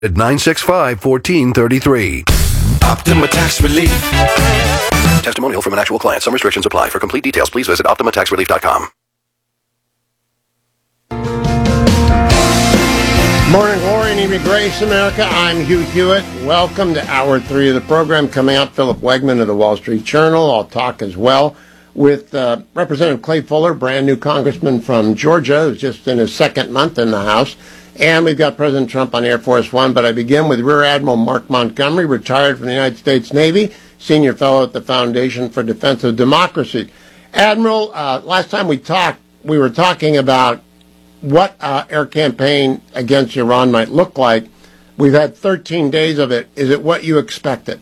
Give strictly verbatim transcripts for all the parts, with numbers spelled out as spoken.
at nine six five, one four three three. Optima Tax Relief. Testimonial from an actual client. Some restrictions apply. For complete details, please visit optima tax relief dot com. Morning glory and evening grace, America. I'm Hugh Hewitt. Welcome to hour three of the program. Coming up, Philip Wegman of the Wall Street Journal. I'll talk as well with uh, Representative Clay Fuller, brand new congressman from Georgia, who's just in his second month in the House. And we've got President Trump on Air Force One. But I begin with Rear Admiral Mark Montgomery, retired from the United States Navy, senior fellow at the Foundation for Defense of Democracy. Admiral, uh, last time we talked, we were talking about what uh, air campaign against Iran might look like. We've had thirteen days of it. Is it what you expected?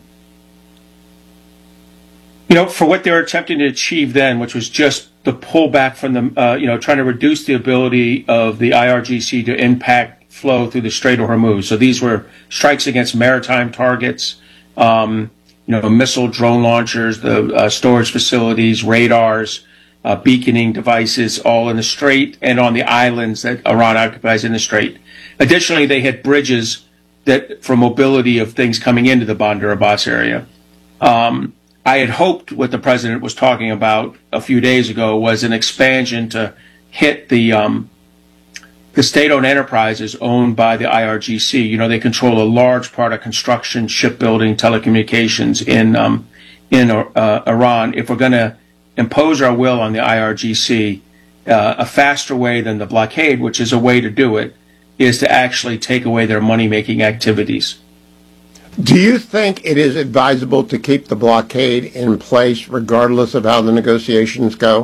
You know, for what they were attempting to achieve then, which was just the pullback from the, uh, you know, trying to reduce the ability of the I R G C to impact flow through the Strait of Hormuz. So these were strikes against maritime targets, um, you know, missile drone launchers, the uh, storage facilities, radars, Uh, beaconing devices, all in the strait and on the islands that Iran occupies in the strait. Additionally, they had bridges that for mobility of things coming into the Bandar Abbas area. Um, I had hoped what the president was talking about a few days ago was an expansion to hit the um, the state-owned enterprises owned by the I R G C. You know, they control a large part of construction, shipbuilding, telecommunications in um, in uh, Iran. If we're going to impose our will on the I R G C, uh, a faster way than the blockade, which is a way to do it, is to actually take away their money-making activities. Do you think it is advisable to keep the blockade in place regardless of how the negotiations go?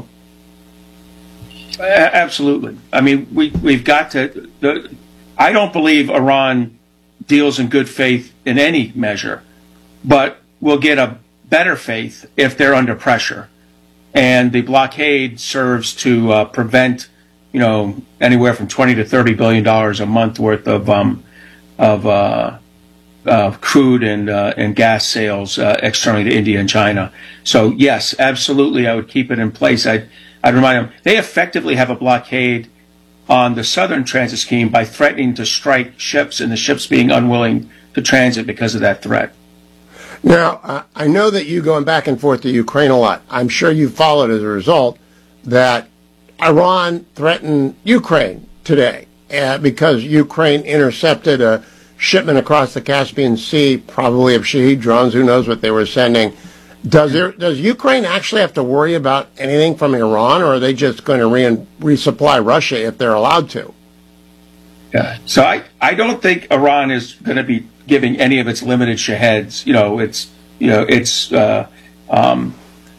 Uh, absolutely. I mean, we, we've got to... The, I don't believe Iran deals in good faith in any measure, but will get a better faith if they're under pressure. And the blockade serves to uh, prevent, you know, anywhere from twenty to thirty billion dollars a month worth of um, of uh, uh, crude and uh, and gas sales uh, externally to India and China. So yes, absolutely, I would keep it in place. I'd I'd remind them they effectively have a blockade on the Southern Transit Scheme by threatening to strike ships, and the ships being unwilling to transit because of that threat. Now, uh, I know that you going back and forth to Ukraine a lot. I'm sure you followed as a result that Iran threatened Ukraine today uh, because Ukraine intercepted a shipment across the Caspian Sea, probably of Shahed drones. Who knows what they were sending? Does there, does Ukraine actually have to worry about anything from Iran, or are they just going to re- resupply Russia if they're allowed to? Yeah. So I, I don't think Iran is going to be giving any of its limited Shaheds. You know, it's you know it's uh, um,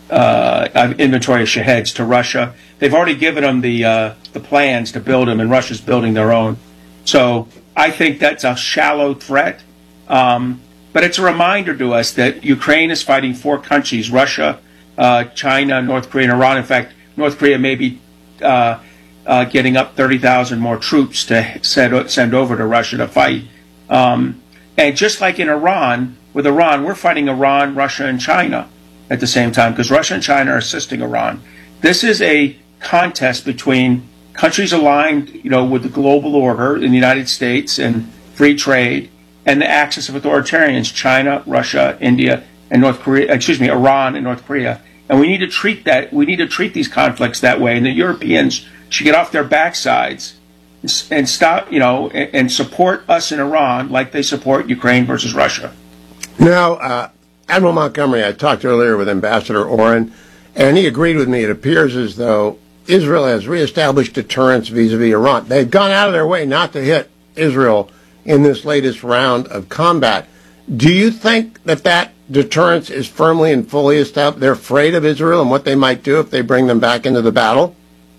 uh, inventory of Shaheds to Russia. They've already given them the uh, the plans to build them, and Russia's building their own. So I think that's a shallow threat, um, but it's a reminder to us that Ukraine is fighting four countries: Russia, uh, China, North Korea, and Iran. In fact, North Korea may be uh, uh, getting up thirty thousand more troops to send send over to Russia to fight. Um, And just like in Iran, with Iran, we're fighting Iran, Russia, and China at the same time because Russia and China are assisting Iran. This is a contest between countries aligned, you know, with the global order in the United States and free trade, and the axis of authoritarians: China, Russia, India, and North Korea. Excuse me, Iran and North Korea. And we need to treat that. We need to treat these conflicts that way. And the Europeans should get off their backsides and stop, you know, and support us in Iran like they support Ukraine versus Russia. Now, uh, Admiral Montgomery, I talked earlier with Ambassador Oren, and he agreed with me. It appears as though Israel has reestablished deterrence vis-a-vis Iran. They've gone out of their way not to hit Israel in this latest round of combat. Do you think that that deterrence is firmly and fully established? They're afraid of Israel and what they might do if they bring them back into the battle?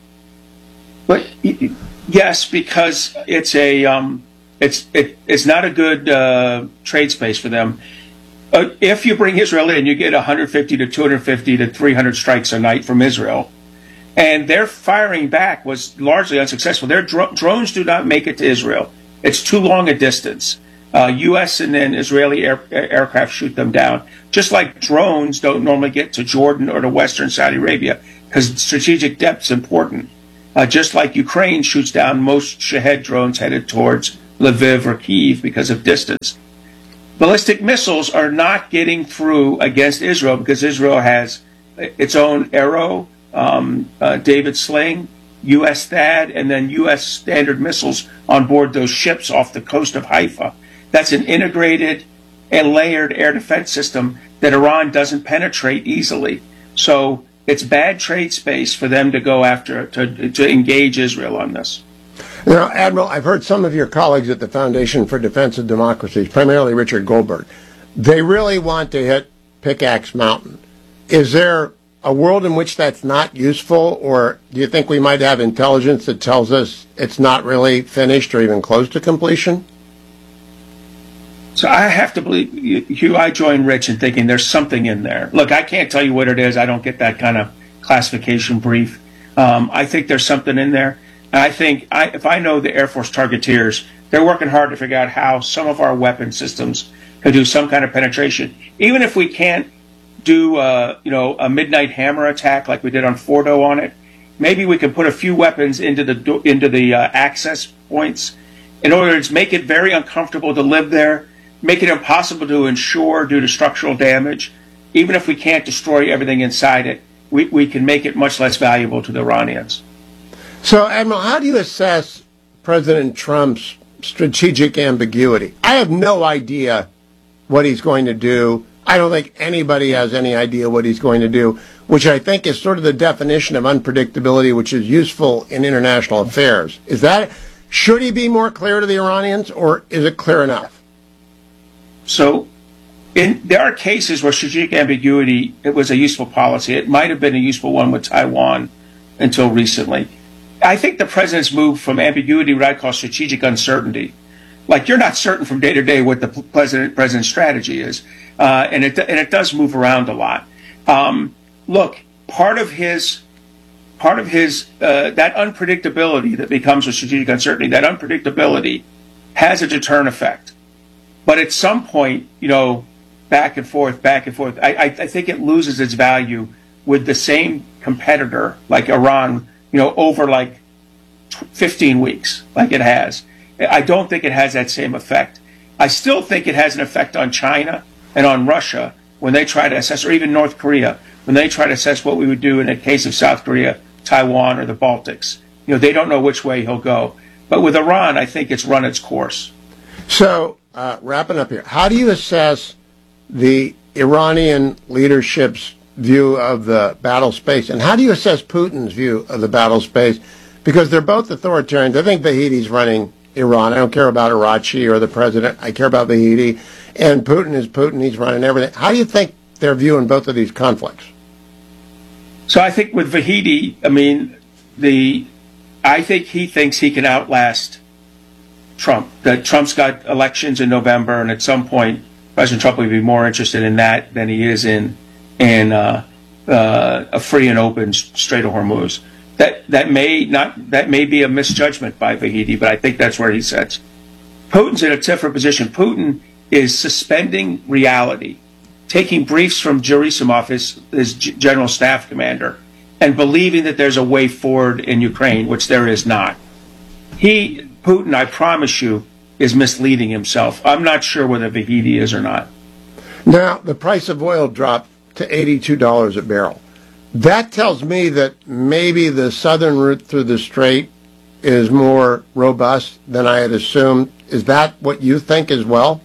But yes, because it's a um, it's it, it's not a good uh, trade space for them. Uh, if you bring Israel in, you get one hundred fifty to two hundred fifty to three hundred strikes a night from Israel, and their firing back was largely unsuccessful. Their dro- drones do not make it to Israel. It's too long a distance. Uh, U S and then Israeli air, aircraft shoot them down. Just like drones don't normally get to Jordan or to Western Saudi Arabia because strategic depth is important. Uh, just like Ukraine shoots down most Shahed drones headed towards Lviv or Kyiv because of distance. Ballistic missiles are not getting through against Israel because Israel has its own Arrow, um, uh, David Sling, U S THAAD, and then U S Standard missiles on board those ships off the coast of Haifa. That's an integrated and layered air defense system that Iran doesn't penetrate easily. So it's bad trade space for them to go after, to, to engage Israel on this. Now, Admiral, I've heard some of your colleagues at the Foundation for Defense of Democracies, primarily Richard Goldberg, they really want to hit Pickaxe Mountain. Is there a world in which that's not useful, or do you think we might have intelligence that tells us it's not really finished or even close to completion? So I have to believe, Hugh, I join Rich in thinking there's something in there. Look, I can't tell you what it is. I don't get that kind of classification brief. Um, I think there's something in there. And I think I, if I know the Air Force targeteers, they're working hard to figure out how some of our weapon systems can do some kind of penetration. Even if we can't do, uh, you know, a midnight hammer attack like we did on Fordo on it, maybe we can put a few weapons into the into the uh, access points in order to make it very uncomfortable to live there, make it impossible to insure due to structural damage. Even if we can't destroy everything inside it, we, we can make it much less valuable to the Iranians. So, Admiral, how do you assess President Trump's strategic ambiguity? I have no idea what he's going to do. I don't think anybody has any idea what he's going to do, which I think is sort of the definition of unpredictability, which is useful in international affairs. Is that, should he be more clear to the Iranians, or is it clear enough? So, in, there are cases where strategic ambiguity, it was a useful policy. It might have been a useful one with Taiwan until recently. I think the president's moved from ambiguity, what I call strategic uncertainty. Like, you're not certain from day to day what the president president's strategy is, uh, and it and it does move around a lot. Um, look, part of his part of his uh, that unpredictability that becomes with strategic uncertainty, that unpredictability has a deterrent effect. But at some point, you know, back and forth, back and forth, I, I, I think it loses its value with the same competitor like Iran, you know, over like fifteen weeks, like it has. I don't think it has that same effect. I still think it has an effect on China and on Russia when they try to assess, or even North Korea, when they try to assess what we would do in a case of South Korea, Taiwan, or the Baltics. You know, they don't know which way he'll go. But with Iran, I think it's run its course. So, uh, wrapping up here, how do you assess the Iranian leadership's view of the battle space, and how do you assess Putin's view of the battle space? Because they're both authoritarians. I think Vahedi's running Iran. I don't care about Arachi or the president. I care about Vahedi. And Putin is Putin. He's running everything. How do you think they're viewing both of these conflicts? So I think with Vahedi, I mean, the I think he thinks he can outlast Trump. That Trump's got elections in November, and at some point, President Trump will be more interested in that than he is in in uh, uh, a free and open Strait of Hormuz. That that may not that may be a misjudgment by Vahedi, but I think that's where he sits. Putin's in a different position. Putin is suspending reality, taking briefs from Gerasimov, his, his general staff commander, and believing that there's a way forward in Ukraine, which there is not. He, Putin, I promise you, is misleading himself. I'm not sure whether Vahedi is or not. Now, the price of oil dropped to eighty-two dollars a barrel. That tells me that maybe the southern route through the strait is more robust than I had assumed. Is that what you think as well?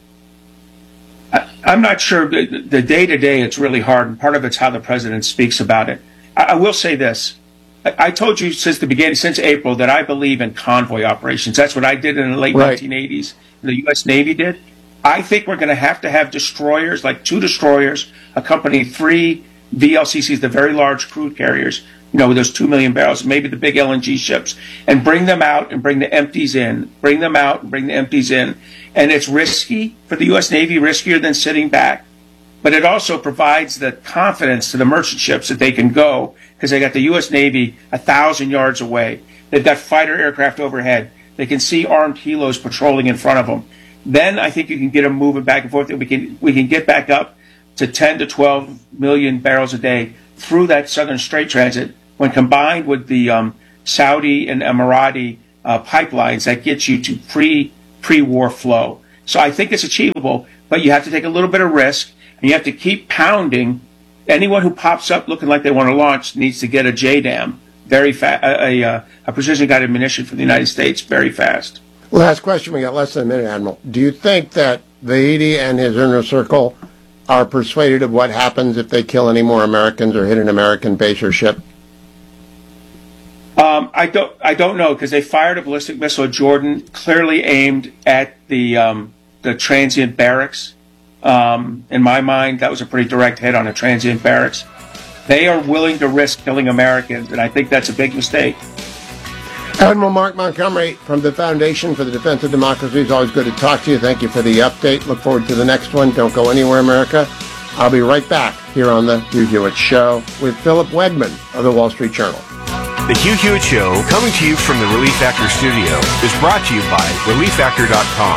I, I'm not sure. The day-to-day, it's really hard, and part of it's how the president speaks about it. I, I will say this. I, I told you since the beginning, since April, that I believe in convoy operations. That's what I did in the late right. nineteen eighties. The U S Navy did. I think we're going to have to have destroyers, like two destroyers, accompany three V L C Cs, the very large crude carriers, you know, with those two million barrels, maybe the big L N G ships, and bring them out and bring the empties in, bring them out and bring the empties in. And it's risky for the U S Navy, riskier than sitting back. But it also provides the confidence to the merchant ships that they can go, because they got the U S Navy a thousand yards away. They've got fighter aircraft overhead. They can see armed helos patrolling in front of them. Then I think you can get them moving back and forth, and we can we can get back up to ten to twelve million barrels a day through that southern strait transit. When combined with the um, Saudi and Emirati uh, pipelines, that gets you to pre pre-war flow. So I think it's achievable, but you have to take a little bit of risk, and you have to keep pounding. Anyone who pops up looking like they want to launch needs to get a J DAM, very fast, a, a, a precision-guided munition from the United States, very fast. Last question. We got less than a minute, Admiral. Do you think that Vahidi and his inner circle are persuaded of what happens if they kill any more Americans or hit an American base or ship? Um, I don't. I don't know, because they fired a ballistic missile at Jordan, clearly aimed at the um, the transient barracks. Um, in my mind, that was a pretty direct hit on a transient barracks. They are willing to risk killing Americans, and I think that's a big mistake. Admiral Mark Montgomery from the Foundation for the Defense of Democracy. It's always good to talk to you. Thank you for the update. Look forward to the next one. Don't go anywhere, America. I'll be right back here on the Hugh Hewitt Show with Philip Wegman of the Wall Street Journal. The Hugh Hewitt Show, coming to you from the Relief Factor studio, is brought to you by relief factor dot com.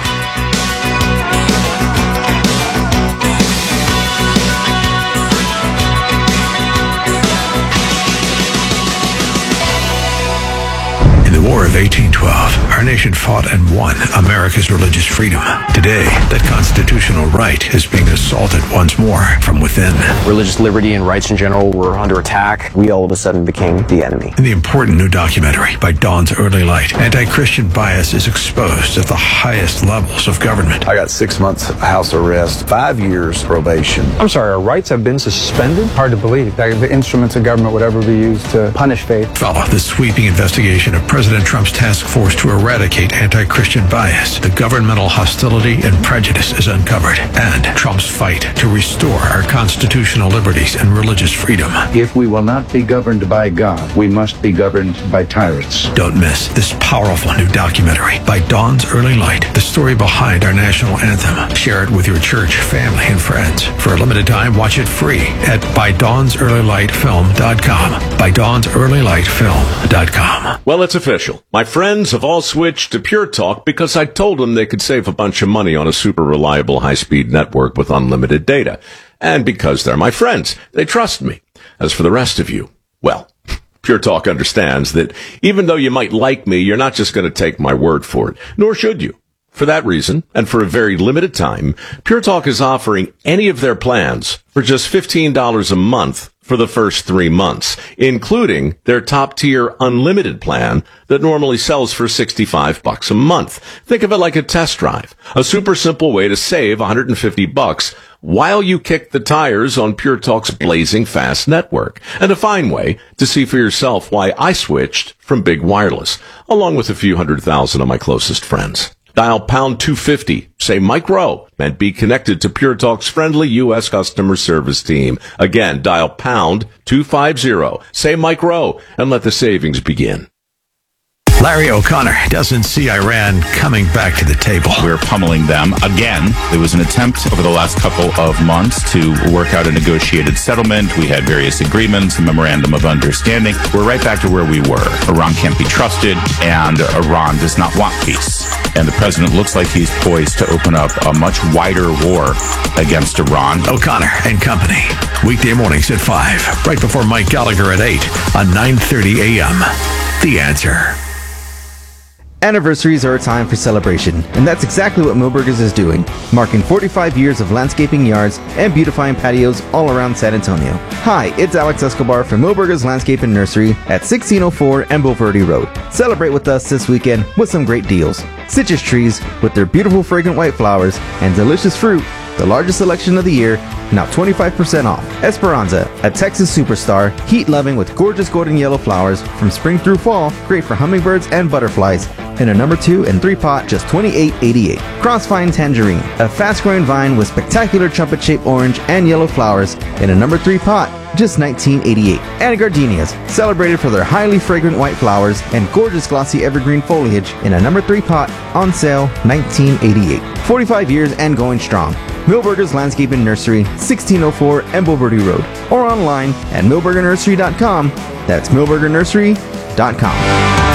In the War of eighteen twelve, our nation fought and won America's religious freedom. Today, that constitutional right is being assaulted once more from within. Religious liberty and rights in general were under attack. We all of a sudden became the enemy. In the important new documentary by Dawn's Early Light, anti-Christian bias is exposed at the highest levels of government. I got six months house arrest, five years probation. I'm sorry, our rights have been suspended? Hard to believe that the instruments of government would ever be used to punish faith. Follow the sweeping investigation of President Trump's task force to eradicate anti-Christian bias. The governmental hostility and prejudice is uncovered, and Trump's fight to restore our constitutional liberties and religious freedom. If we will not be governed by God, we must be governed by tyrants. Don't miss this powerful new documentary by Dawn's Early Light, the story behind our national anthem. Share it with your church, family, and friends. For a limited time, watch it free at by dawns early light film dot com. by dawns early light film dot com. Well, it's official. My friends have all switched to Pure Talk because I told them they could save a bunch of money on a super reliable high-speed network with unlimited data. And because they're my friends, they trust me. As for the rest of you, well, Pure Talk understands that even though you might like me, you're not just going to take my word for it, nor should you. For that reason, and for a very limited time, Pure Talk is offering any of their plans for just fifteen dollars a month for the first three months, including their top-tier unlimited plan that normally sells for sixty-five bucks a month. Think of it like a test drive, a super simple way to save one hundred fifty bucks while you kick the tires on Pure Talk's blazing fast network, and a fine way to see for yourself why I switched from big wireless, along with a few hundred thousand of my closest friends. Dial pound two fifty, say Mike Rowe, and be connected to Pure Talk's friendly U S customer service team. Again, dial pound two fifty, say Mike Rowe, and let the savings begin. Larry O'Connor doesn't see Iran coming back to the table. We're pummeling them again. There was an attempt over the last couple of months to work out a negotiated settlement. We had various agreements, a memorandum of understanding. We're right back to where we were. Iran can't be trusted, and Iran does not want peace. And the president looks like he's poised to open up a much wider war against Iran. O'Connor and Company, weekday mornings at five, right before Mike Gallagher at eight on nine thirty a.m. The Answer. Anniversaries are a time for celebration, and that's exactly what Milberger's is doing, marking forty-five years of landscaping yards and beautifying patios all around San Antonio. Hi, it's Alex Escobar from Milberger's Landscape and Nursery at sixteen oh four Embo Verde Road. Celebrate with us this weekend with some great deals. Citrus trees with their beautiful fragrant white flowers and delicious fruit, the largest selection of the year, now twenty-five percent off. Esperanza, a Texas superstar, heat-loving with gorgeous golden yellow flowers from spring through fall, great for hummingbirds and butterflies. In a number two and three pot, just twenty-eight eighty-eight. Crossvine Tangerine, a fast-growing vine with spectacular trumpet-shaped orange and yellow flowers. In a number three pot, just nineteen eighty-eight. And gardenias, celebrated for their highly fragrant white flowers and gorgeous glossy evergreen foliage. In a number three pot, on sale, nineteen eighty-eight. forty-five years and going strong. Milberger's Landscape and Nursery, sixteen oh four Embo Verde Road, or online at milberger nursery dot com. That's milberger nursery dot com.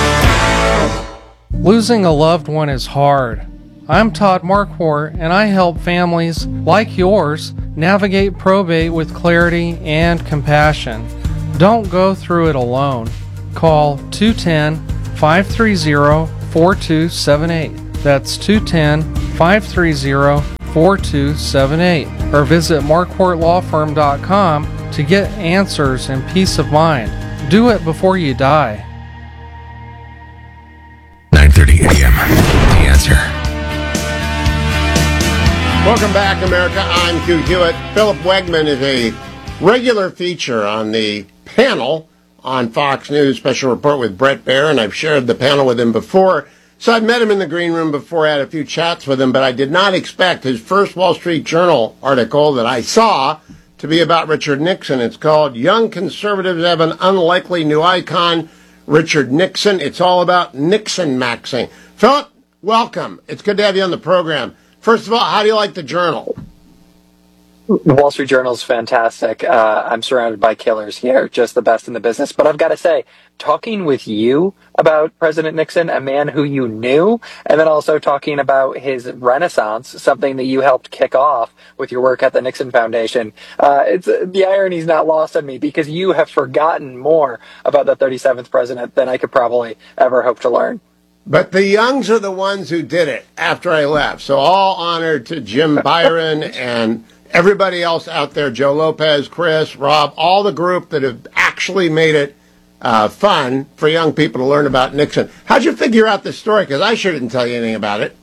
Losing a loved one is hard. I'm Todd Marquardt, and I help families like yours navigate probate with clarity and compassion. Don't go through it alone. Call two one zero, five three zero, four two seven eight. That's two one zero, five three zero, four two seven eight. Or visit marquardt law firm dot com to get answers and peace of mind. Do it before you die. nine thirty a.m. The Answer. Welcome back, America. I'm Hugh Hewitt. Philip Wegman is a regular feature on the panel on Fox News Special Report with Bret Baier, and I've shared the panel with him before. So I've met him in the green room before, I had a few chats with him, but I did not expect his first Wall Street Journal article that I saw to be about Richard Nixon. It's called Young Conservatives Have an Unlikely New Icon, Richard Nixon. It's all about Nixon-maxing. Philip, welcome. It's good to have you on the program. First of all, how do you like the Journal? The Wall Street Journal is fantastic. Uh, I'm surrounded by killers here, just the best in the business. But I've got to say, talking with you about President Nixon, a man who you knew, and then also talking about his renaissance, something that you helped kick off with your work at the Nixon Foundation, uh, it's the irony's not lost on me because you have forgotten more about the thirty-seventh president than I could probably ever hope to learn. But the Youngs are the ones who did it after I left. So all honor to Jim Byron and everybody else out there, Joe Lopez, Chris, Rob, all the group that have actually made it uh, fun for young people to learn about Nixon. How'd you figure out this story? Because I sure didn't tell you anything about it.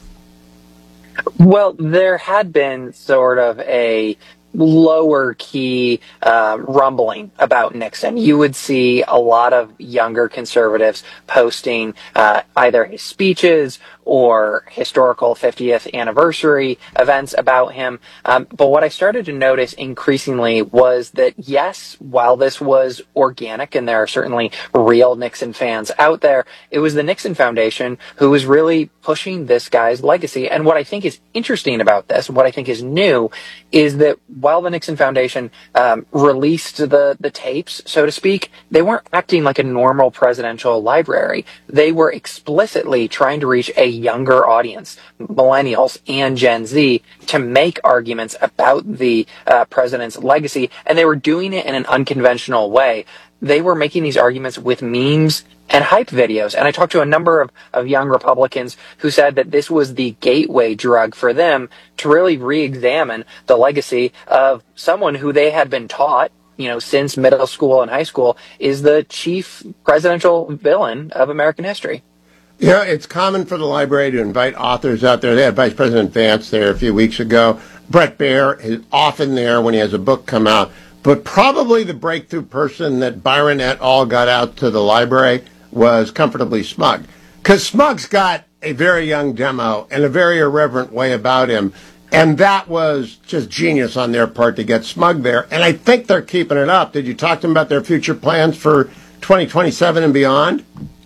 Well, there had been sort of a lower key uh, rumbling about Nixon. You would see a lot of younger conservatives posting uh, either his speeches or historical fiftieth anniversary events about him. Um, but what I started to notice increasingly was that, yes, while this was organic and there are certainly real Nixon fans out there, it was the Nixon Foundation who was really pushing this guy's legacy. And what I think is interesting about this, and what I think is new, is that while the Nixon Foundation um, released the, the tapes, so to speak, they weren't acting like a normal presidential library. They were explicitly trying to reach a younger audience, millennials and Gen Z, to make arguments about the uh, president's legacy, and they were doing it in an unconventional way. They were making these arguments with memes and hype videos. And I talked to a number of, of young Republicans who said that this was the gateway drug for them to really re-examine the legacy of someone who they had been taught, you know, since middle school and high school is the chief presidential villain of American history. Yeah, it's common for the library to invite authors out there. They had Vice President Vance there a few weeks ago. Bret Baier is often there when he has a book come out. But probably the breakthrough person that Byron et al. Got out to the library was Comfortably Smug. Because Smug's got a very young demo and a very irreverent way about him. And that was just genius on their part to get Smug there. And I think they're keeping it up. Did you talk to them about their future plans for twenty twenty-seven and beyond?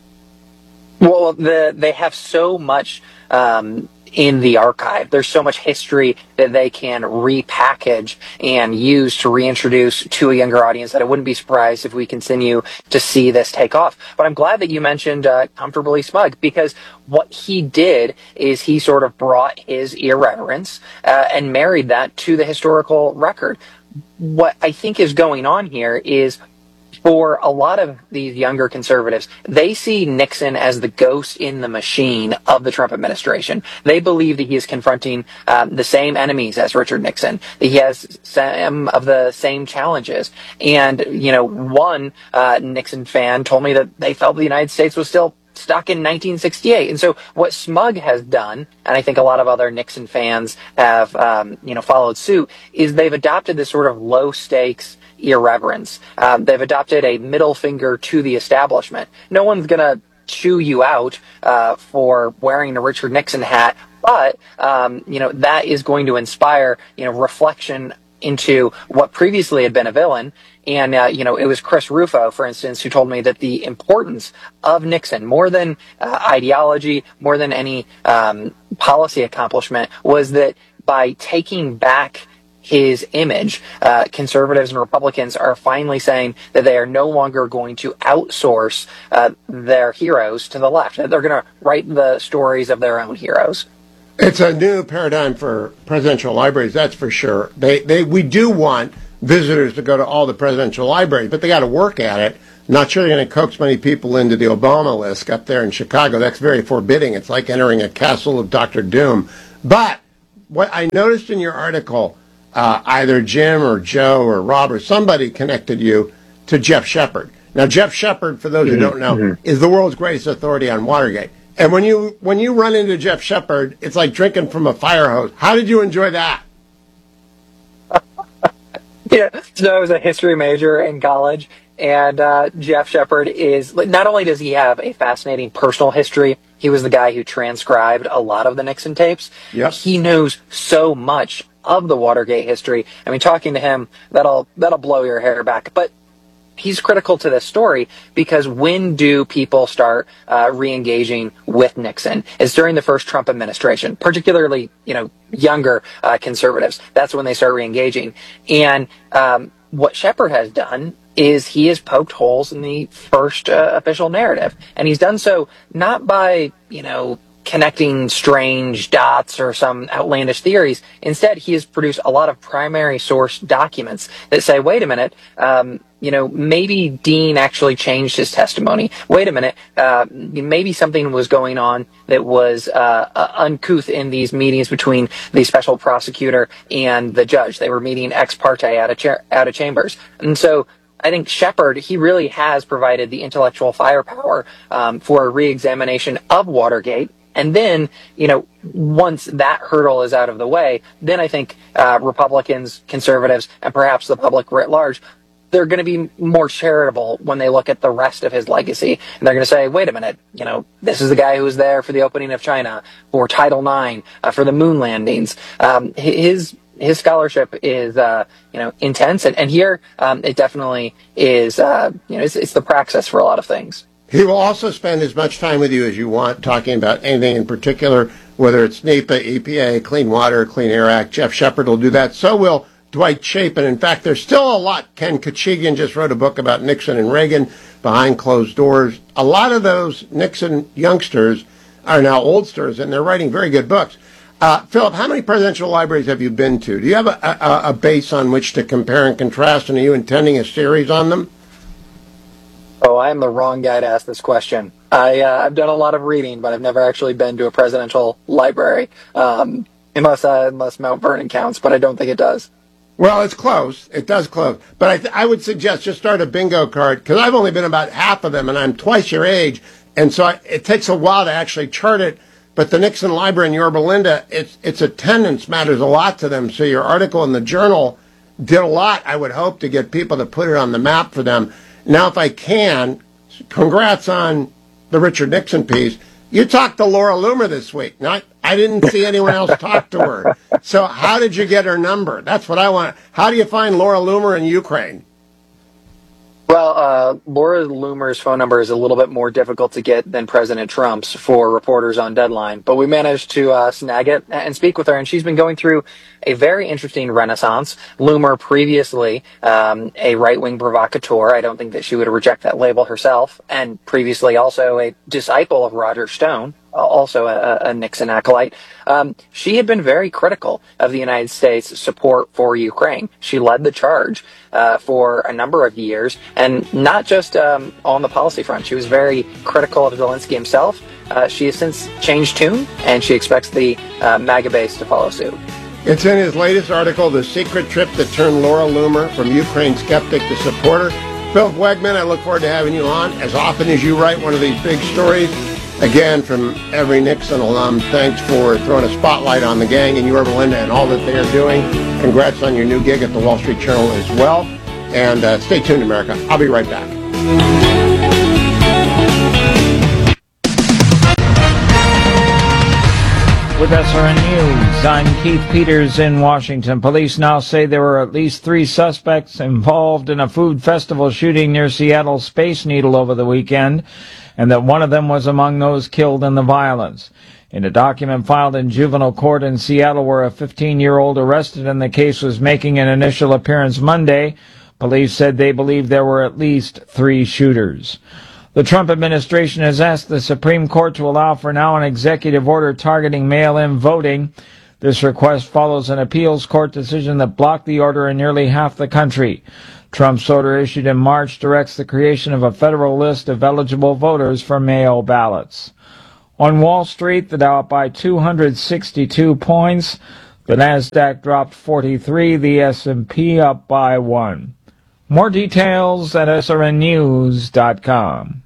Well, the, they have so much um, in the archive. There's so much history that they can repackage and use to reintroduce to a younger audience that I wouldn't be surprised if we continue to see this take off. But I'm glad that you mentioned uh, Comfortably Smug, because what he did is he sort of brought his irreverence uh, and married that to the historical record. What I think is going on here is, for a lot of these younger conservatives, they see Nixon as the ghost in the machine of the Trump administration. They believe that he is confronting um, the same enemies as Richard Nixon, that he has some of the same challenges. And, you know, one uh, Nixon fan told me that they felt the United States was still stuck in nineteen sixty-eight. And so what Smug has done, and I think a lot of other Nixon fans have, um, you know, followed suit, is they've adopted this sort of low-stakes irreverence. Um, they've adopted a middle finger to the establishment. No one's going to chew you out uh, for wearing a Richard Nixon hat, but um, you know, that is going to inspire, you know, reflection into what previously had been a villain. And, uh, you know, it was Chris Rufo, for instance, who told me that the importance of Nixon, more than uh, ideology, more than any um, policy accomplishment, was that by taking back his image, uh, conservatives and Republicans are finally saying that they are no longer going to outsource uh, their heroes to the left. They're going to write the stories of their own heroes. It's a new paradigm for presidential libraries, that's for sure. They, they, we do want visitors to go to all the presidential libraries, but they got to work at it. Not sure they're going to coax many people into the Obama list up there in Chicago. That's very forbidding. It's like entering a castle of Doctor Doom. But what I noticed in your article, uh, either Jim or Joe or Rob or somebody connected you to Jeff Shepard. Now, Jeff Shepard, for those mm-hmm. who don't know, mm-hmm. is the world's greatest authority on Watergate. And when you when you run into Jeff Shepard, it's like drinking from a fire hose. How did you enjoy that? Yeah, so I was a history major in college, and uh, Jeff Shepard is, not only does he have a fascinating personal history, he was the guy who transcribed a lot of the Nixon tapes. Yep. He knows so much of the Watergate history. I mean, talking to him, that'll that'll blow your hair back. But he's critical to this story because when do people start uh, re-engaging with Nixon? It's during the first Trump administration, particularly, you know, younger uh, conservatives. That's when they start re-engaging. And um, what Shepard has done is he has poked holes in the first uh, official narrative. And he's done so not by, you know, connecting strange dots or some outlandish theories. Instead, he has produced a lot of primary source documents that say, wait a minute, um, you know, maybe Dean actually changed his testimony. Wait a minute, uh, maybe something was going on that was uh, uh, uncouth in these meetings between the special prosecutor and the judge. They were meeting ex parte out of, cha- out of chambers. And so I think Shepard, he really has provided the intellectual firepower um, for a re-examination of Watergate. And then, you know, once that hurdle is out of the way, then I think uh, Republicans, conservatives, and perhaps the public writ large, they're going to be more charitable when they look at the rest of his legacy. And they're going to say, wait a minute, you know, this is the guy who was there for the opening of China, for Title nine, uh, for the moon landings. Um, his his scholarship is, uh, you know, intense. And, and here um, it definitely is, uh, you know, it's, it's the praxis for a lot of things. He will also spend as much time with you as you want talking about anything in particular, whether it's NEPA, E P A, Clean Water, Clean Air Act. Jeff Shepard will do that. So will Dwight Chapin. In fact, there's still a lot. Ken Kachigian just wrote a book about Nixon and Reagan behind closed doors. A lot of those Nixon youngsters are now oldsters, and they're writing very good books. Uh, Philip, how many presidential libraries have you been to? Do you have a, a, a base on which to compare and contrast, and are you intending a series on them? Oh, I am the wrong guy to ask this question. I, uh, I've done a lot of reading, but I've never actually been to a presidential library, um, unless uh, unless Mount Vernon counts, but I don't think it does. Well, it's close. It does close. But I, th- I would suggest just start a bingo card, because I've only been about half of them, and I'm twice your age, and so I, it takes a while to actually chart it. But the Nixon Library in Yorba Linda, its, its attendance matters a lot to them, so your article in the Journal did a lot, I would hope, to get people to put it on the map for them. Now, if I can, congrats on the Richard Nixon piece. You talked to Laura Loomer this week. Not, I didn't see anyone else talk to her. So how did you get her number? That's what I want. How do you find Laura Loomer in Ukraine? Well, uh, Laura Loomer's phone number is a little bit more difficult to get than President Trump's for reporters on Deadline, but we managed to uh, snag it and speak with her, and she's been going through a very interesting renaissance. Loomer, previously um, a right-wing provocateur, I don't think that she would reject that label herself, and previously also a disciple of Roger Stone, also a, a Nixon acolyte. Um, she had been very critical of the United States' support for Ukraine. She led the charge uh, for a number of years, and not just um, on the policy front. She was very critical of Zelensky himself. Uh, she has since changed tune, and she expects the uh, MAGA base to follow suit. It's in his latest article, The Secret Trip That Turned Laura Loomer from Ukraine Skeptic to Supporter. Philip Wegman, I look forward to having you on as often as you write one of these big stories. Again, from every Nixon alum, thanks for throwing a spotlight on the gang in Yorba Linda and all that they are doing. Congrats on your new gig at the Wall Street Journal as well. And uh, stay tuned, America. I'll be right back. With S R N News, I'm Keith Peters in Washington. Police now say there were at least three suspects involved in a food festival shooting near Seattle's Space Needle over the weekend, and that one of them was among those killed in the violence. In a document filed in juvenile court in Seattle where a fifteen-year-old arrested in the case was making an initial appearance Monday, police said they believe there were at least three shooters. The Trump administration has asked the Supreme Court to allow for now an executive order targeting mail-in voting. This request follows an appeals court decision that blocked the order in nearly half the country. Trump's order, issued in March, directs the creation of a federal list of eligible voters for mail ballots. On Wall Street, the Dow up by two hundred sixty-two points. The Nasdaq dropped forty-three, the S and P up by one. More details at S R N news dot com.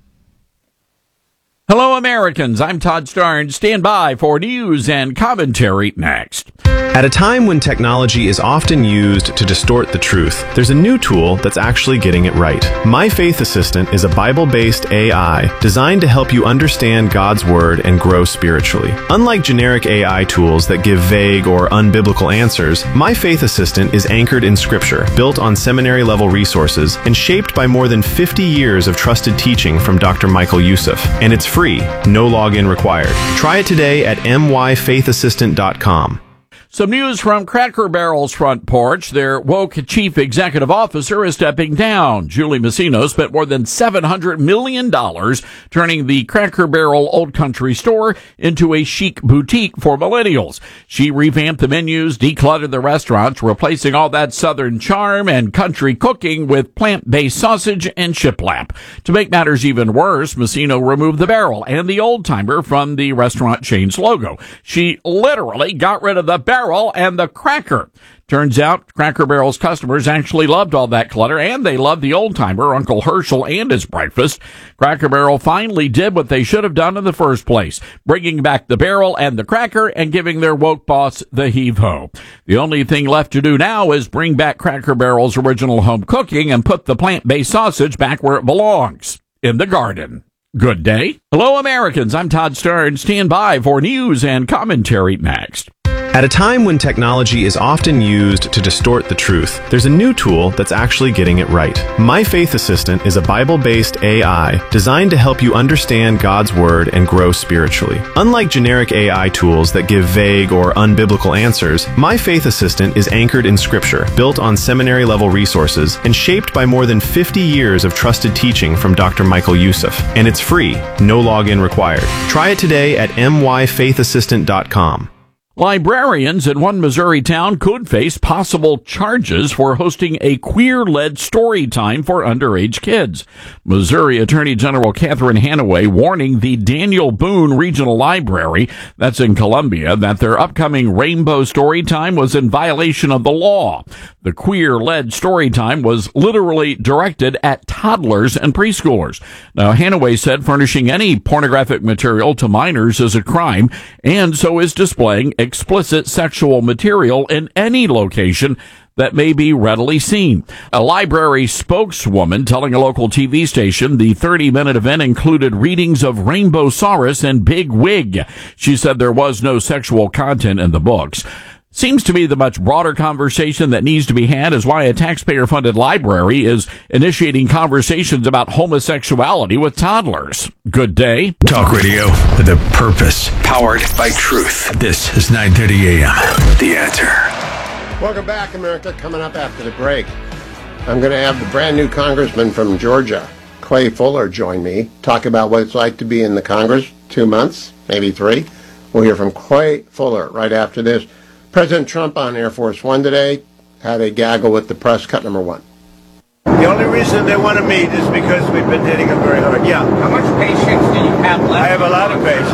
Hello, Americans. I'm Todd Starnes. Stand by for news and commentary next. At a time when technology is often used to distort the truth, there's a new tool that's actually getting it right. My Faith Assistant is a Bible-based A I designed to help you understand God's Word and grow spiritually. Unlike generic A I tools that give vague or unbiblical answers, My Faith Assistant is anchored in Scripture, built on seminary-level resources, and shaped by more than fifty years of trusted teaching from Doctor Michael Youssef. And it's free, no login required. Try it today at m y faith assistant dot com. Some news from Cracker Barrel's front porch. Their woke chief executive officer is stepping down. Julie Masino spent more than seven hundred million dollars turning the Cracker Barrel Old Country store into a chic boutique for millennials. She revamped the menus, decluttered the restaurants, replacing all that southern charm and country cooking with plant-based sausage and shiplap. To make matters even worse, Masino removed the barrel and the old timer from the restaurant chain's logo. She literally got rid of the barrel and the cracker. Turns out Cracker Barrel's customers actually loved all that clutter, and they loved the old-timer, Uncle Herschel, and his breakfast. Cracker Barrel finally did what they should have done in the first place, bringing back the barrel and the cracker and giving their woke boss the heave-ho. The only thing left to do now is bring back Cracker Barrel's original home cooking and put the plant-based sausage back where it belongs, in the garden. Good day. Hello, Americans. I'm Todd Stern. Stand by for news and commentary next. At a time when technology is often used to distort the truth, there's a new tool that's actually getting it right. My Faith Assistant is a Bible-based A I designed to help you understand God's Word and grow spiritually. Unlike generic A I tools that give vague or unbiblical answers, My Faith Assistant is anchored in Scripture, built on seminary-level resources, and shaped by more than fifty years of trusted teaching from Doctor Michael Youssef. And it's free, no login required. Try it today at m y faith assistant dot com. Librarians in one Missouri town could face possible charges for hosting a queer-led story time for underage kids. Missouri Attorney General Catherine Hanaway warning the Daniel Boone Regional Library, that's in Columbia, that their upcoming Rainbow Story Time was in violation of the law. The queer-led story time was literally directed at toddlers and preschoolers. Now, Hanaway said furnishing any pornographic material to minors is a crime, and so is displaying explicit sexual material in any location that may be readily seen. A library spokeswoman telling a local T V station the thirty-minute event included readings of Rainbowsaurus and Big Wig. She said there was no sexual content in the books. Seems to me the much broader conversation that needs to be had is why a taxpayer-funded library is initiating conversations about homosexuality with toddlers. Good day. Talk radio with a purpose. Powered by truth. This is nine thirty a m. The Answer. Welcome back, America. Coming up after the break, I'm going to have the brand new congressman from Georgia, Clay Fuller, join me, talk about what it's like to be in the Congress, two months, maybe three. We'll hear from Clay Fuller right after this. President Trump on Air Force One today had a gaggle with the press. Cut number one. The only reason they want to meet is because we've been hitting them very hard. Yeah. How much patience do you have left? I have a lot of patience.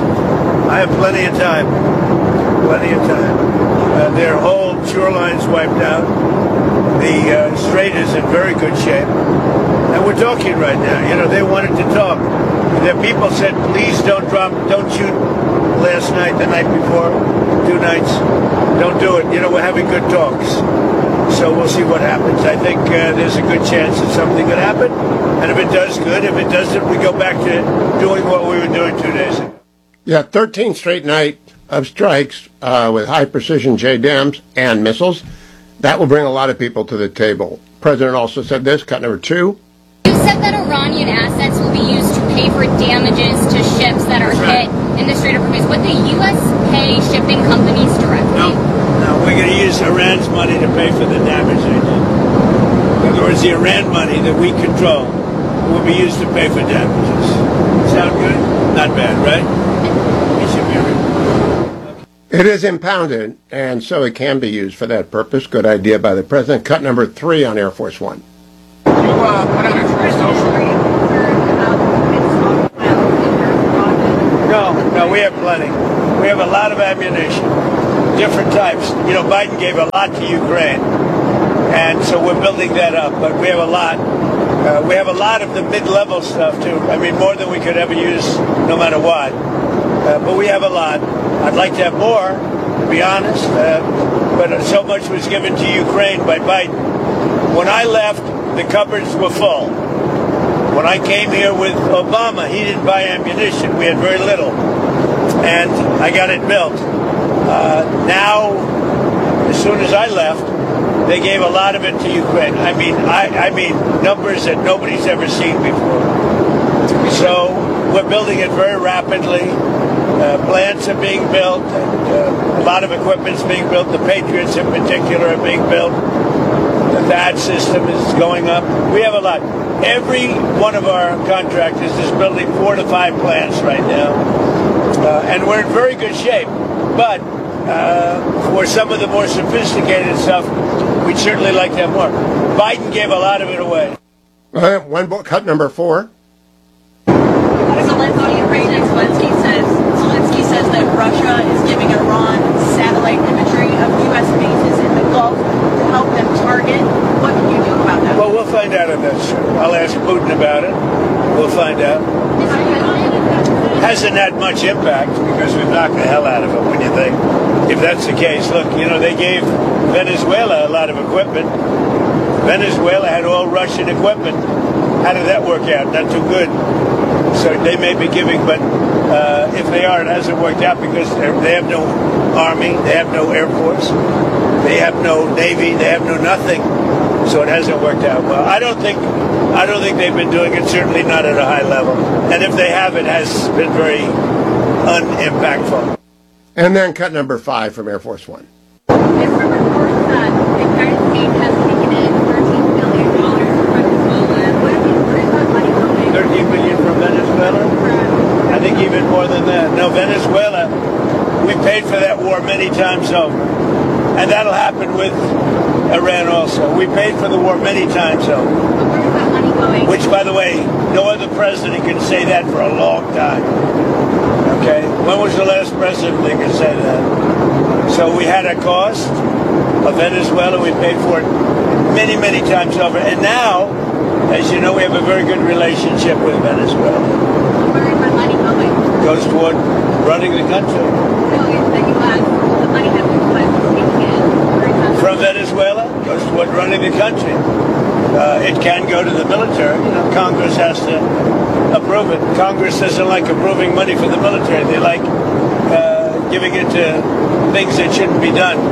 I have plenty of time. Plenty of time. Uh, their whole shoreline's wiped out. The uh, strait is in very good shape. And we're talking right now. You know, they wanted to talk. Their people said, please don't drop, don't shoot last night, the night before, two nights. Don't do it. You know, we're having good talks. So we'll see what happens. I think uh, there's a good chance that something could happen. And if it does, good. If it doesn't, we go back to doing what we were doing two days ago. Yeah, thirteen straight night of strikes uh, with high-precision J DAMs and missiles. That will bring a lot of people to the table. The president also said this, cut number two. You said that Iranian assets will be used to pay for damages to ships that are hit in the Strait of Hormuz. Would the U S pay shipping companies directly? No, no, we're going to use Iran's money to pay for the damage they did. In other words, the Iran money that we control will be used to pay for damages. Sound good? Not bad, right? It should be real. It is impounded, and so it can be used for that purpose. Good idea by the president. Cut number three on Air Force One. You uh, put out a tree social. No, no, we have plenty. We have a lot of ammunition, different types. You know, Biden gave a lot to Ukraine, and so we're building that up. But we have a lot. Uh, we have a lot of the mid-level stuff too. I mean, more than we could ever use, no matter what. Uh, but we have a lot. I'd like to have more, to be honest. Uh, but so much was given to Ukraine by Biden. When I left, the cupboards were full. When I came here with Obama, he didn't buy ammunition. We had very little. And I got it built. Uh, now, as soon as I left, they gave a lot of it to Ukraine. I mean, I, I mean, numbers that nobody's ever seen before. So we're building it very rapidly. Uh, plants are being built. And, uh, a lot of equipment's being built. The Patriots, in particular, are being built. The T H A A D system is going up. We have a lot. Every one of our contractors is building four to five plants right now. Uh, and we're in very good shape. But uh, for some of the more sophisticated stuff, we'd certainly like to have more. Biden gave a lot of it away. All right, one book, cut number four. Zelensky, President Zelensky says, Zelensky says that Russia is giving Iran satellite imagery of U S bases in the Gulf to help them target. What can you do about that? Well, we'll find out if that's true. I'll ask Putin about it. We'll find out. Hasn't had much impact because we've knocked the hell out of it, when you think. If that's the case, look, you know, they gave Venezuela a lot of equipment. Venezuela had all Russian equipment. How did that work out? Not too good. So they may be giving, but uh, if they are, it hasn't worked out because they have no army, they have no air force, they have no navy, they have no nothing. So it hasn't worked out well. I don't think, I don't think they've been doing it. Certainly not at a high level. And if they have, it has been very unimpactful. And then cut number five from Air Force One. There were reports that the United States has taken in thirteen billion dollars from Venezuela. What is that money going? thirteen billion dollars from Venezuela? I think even more than that. No, Venezuela, we paid for that war many times over. And that'll happen with Iran also. We paid for the war many times over. Where is that money going? Which, by the way, no other president can say that for a long time. Okay? When was the last president that could say that? So we had a cost of Venezuela. We paid for it many, many times over. And now, as you know, we have a very good relationship with Venezuela. Where is that money going? It goes toward running the country. No, it's the U S. The money that the U S is taking in. From Venezuela, it goes toward running the country. Uh, it can go to the military. You know, Congress has to approve it. Congress doesn't like approving money for the military. They like uh, giving it to things that shouldn't be done.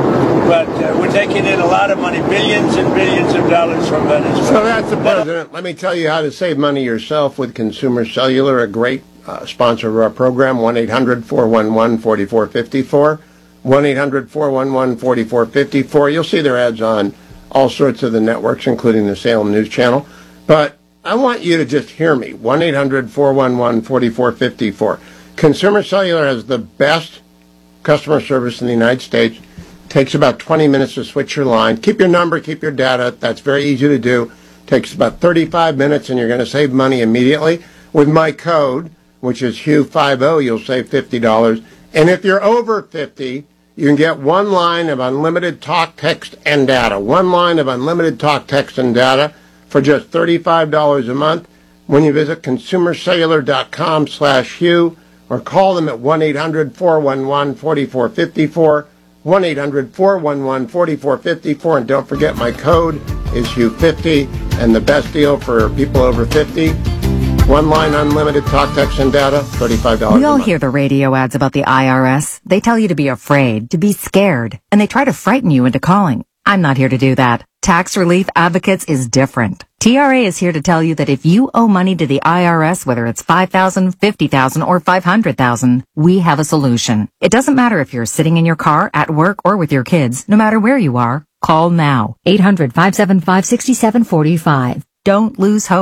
But uh, we're taking in a lot of money, billions and billions of dollars from Venezuela. So that's the president. Let me tell you how to save money yourself with Consumer Cellular, a great uh, sponsor of our program, one eight hundred four one one four four five four, one eight hundred four one one four four five four. You'll see their ads on all sorts of the networks, including the Salem News Channel. But I want you to just hear me, one eight hundred four one one four four five four. Consumer Cellular has the best customer service in the United States. Takes about twenty minutes to switch your line. Keep your number, keep your data. That's very easy to do. Takes about thirty-five minutes, and you're going to save money immediately. With my code, which is Hugh fifty, you'll save fifty dollars. And if you're over fifty, you can get one line of unlimited talk, text, and data. One line of unlimited talk, text, and data for just thirty-five dollars a month when you visit consumercellular.com slash Hugh or call them at one eight hundred four one one four four five four. one eight hundred four one one four four five four, and don't forget my code is Hugh fifty, and the best deal for people over fifty, one line unlimited talk, text, and data, thirty-five dollars We all a month. hear the radio ads about the I R S. They tell you to be afraid, to be scared, and they try to frighten you into calling. I'm not here to do that. Tax Relief Advocates is different. T R A is here to tell you that if you owe money to the I R S, whether it's five thousand dollars, fifty thousand dollars, or five hundred thousand dollars, we have a solution. It doesn't matter if you're sitting in your car, at work, or with your kids. No matter where you are, call now. eight hundred five seven five six seven four five. Don't lose hope.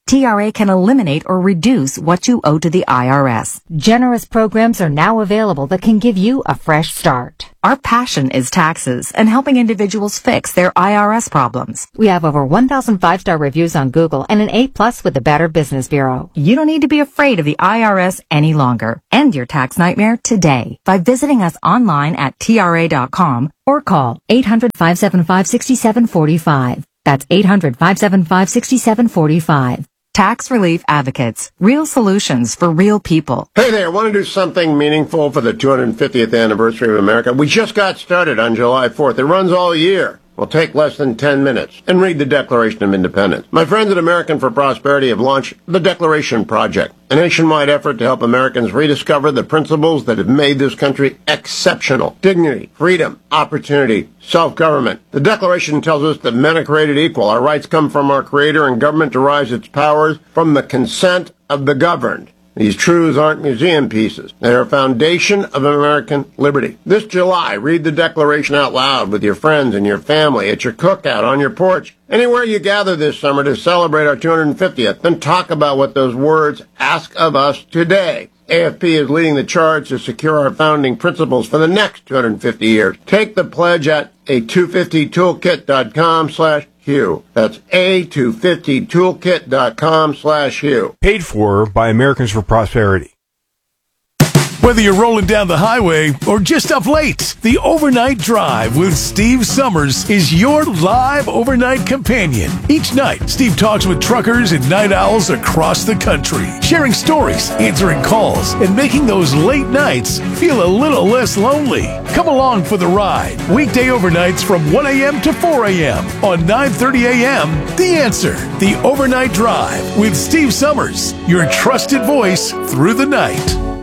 T R A can eliminate or reduce what you owe to the I R S. Generous programs are now available that can give you a fresh start. Our passion is taxes and helping individuals fix their I R S problems. We have over one thousand five-star reviews on Google and an A plus with the Better Business Bureau. You don't need to be afraid of the I R S any longer. End your tax nightmare today by visiting us online at T R A dot com or call eight hundred, five seven five, six seven four five. That's eight hundred, five seven five, six seven four five. Tax Relief Advocates. Real solutions for real people. Hey there, want to do something meaningful for the two hundred fiftieth anniversary of America? We just got started on July fourth. It runs all year. Will take less than ten minutes and read the Declaration of Independence. My friends at American for Prosperity have launched the Declaration Project, a nationwide effort to help Americans rediscover the principles that have made this country exceptional. Dignity, freedom, opportunity, self-government. The Declaration tells us that men are created equal. Our rights come from our Creator, and government derives its powers from the consent of the governed. These truths aren't museum pieces. They are a foundation of American liberty. This July, read the Declaration out loud with your friends and your family, at your cookout, on your porch, anywhere you gather this summer to celebrate our two hundred fiftieth. Then talk about what those words ask of us today. A F P is leading the charge to secure our founding principles for the next two hundred fifty years. Take the pledge at a two fifty toolkit dot com slash Hugh. That's a two fifty toolkit dot com slash Hugh. Paid for by Americans for Prosperity. Whether you're rolling down the highway or just up late, the Overnight Drive with Steve Summers is your live overnight companion. Each night, Steve talks with truckers and night owls across the country, sharing stories, answering calls, and making those late nights feel a little less lonely. Come along for the ride. Weekday overnights from one a.m. to four a.m. on nine thirty a.m. The Answer, the Overnight Drive with Steve Summers, your trusted voice through the night.